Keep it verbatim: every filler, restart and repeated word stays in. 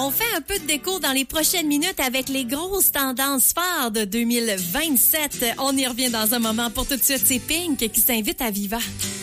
On fait un peu de déco dans les prochaines minutes avec les grosses tendances phares de deux mille vingt-sept. On y revient dans un moment. Pour tout de suite, c'est Pink qui s'invite à Viva.